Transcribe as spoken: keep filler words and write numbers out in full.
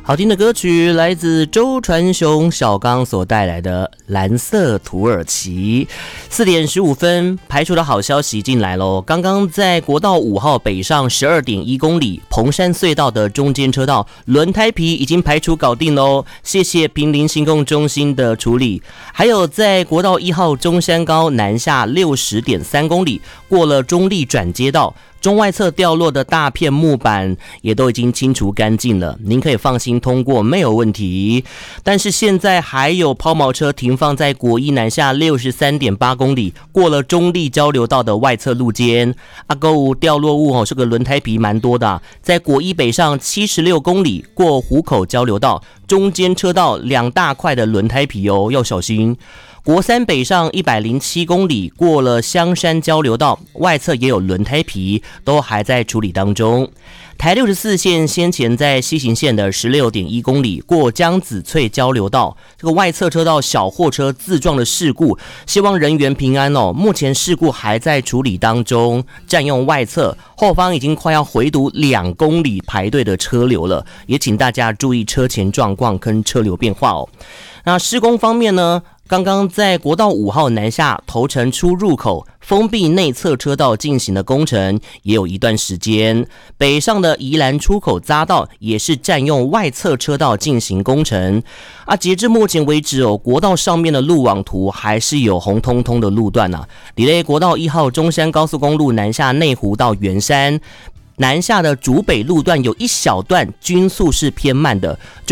好听的歌曲来自周传雄、小刚所带来的《蓝色土耳其》。四点十五分，排除的好消息进来喽！刚刚在国道五号北上十二点一公里蓬山隧道的中间车道轮胎皮已经排除搞定喽，谢谢平林行控中心的处理。还有在国道一号中山高南下六十点三公里，过了中立转接道。中外侧掉落的大片木板也都已经清除干净了，您可以放心通过，没有问题。但是现在还有抛锚车停放在国一南下六十三点八公里，过了中立交流道的外侧路肩，阿沟无掉落物哦，这个轮胎皮蛮多的、啊，在国一北上七十六公里，过湖口交流道中间车道两大块的轮胎皮哦，要小心。国三北上一百零七公里，过了香山交流道，外侧也有轮胎皮，都还在处理当中。台六十四线先前在西行线的十六点一公里，过江子翠交流道，这个外侧车道小货车自撞的事故，希望人员平安哦。目前事故还在处理当中，占用外侧，后方已经快要回堵两公里排队的车流了，也请大家注意车前状况跟车流变化哦。那施工方面呢？刚刚在国道五号南下头城出入口封闭内侧车道进行的工程也有一段时间，北上的宜兰出口匝道也是占用外侧车道进行工程啊。截至目前为止哦，国道上面的路网图还是有红彤彤的路段啊。例如国道一号中山高速公路南下内湖到圆山。南下的竹北路段有一小段均速是偏慢的，